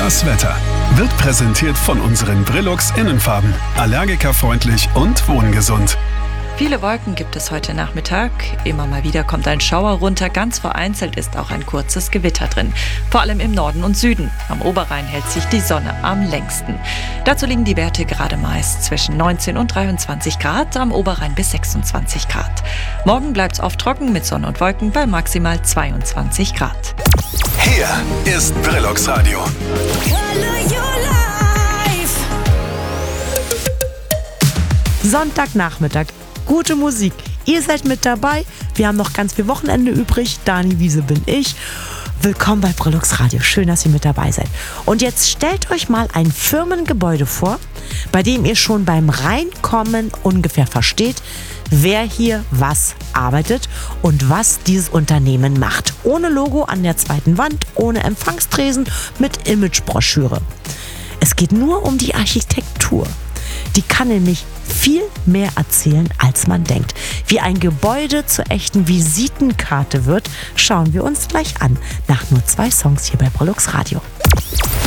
Das Wetter wird präsentiert von unseren Brillux Innenfarben. Allergikerfreundlich und wohngesund. Viele Wolken gibt es heute Nachmittag. Immer mal wieder kommt ein Schauer runter. Ganz vereinzelt ist auch ein kurzes Gewitter drin. Vor allem im Norden und Süden. Am Oberrhein hält sich die Sonne am längsten. Dazu liegen die Werte gerade meist zwischen 19 und 23 Grad, am Oberrhein bis 26 Grad. Morgen bleibt es oft trocken mit Sonne und Wolken bei maximal 22 Grad. Hier ist Brillux Radio. Sonntagnachmittag. Gute Musik. Ihr seid mit dabei. Wir haben noch ganz viel Wochenende übrig. Dani Wiese bin ich. Willkommen bei Brillux Radio. Schön, dass ihr mit dabei seid. Und jetzt stellt euch mal ein Firmengebäude vor, bei dem ihr schon beim Reinkommen ungefähr versteht, wer hier was arbeitet und was dieses Unternehmen macht. Ohne Logo an der zweiten Wand, ohne Empfangstresen, mit Imagebroschüre. Es geht nur um die Architektur. Die kann nämlich viel mehr erzählen, als man denkt. Wie ein Gebäude zur echten Visitenkarte wird, schauen wir uns gleich an. Nach nur 2 Songs hier bei Brillux Radio.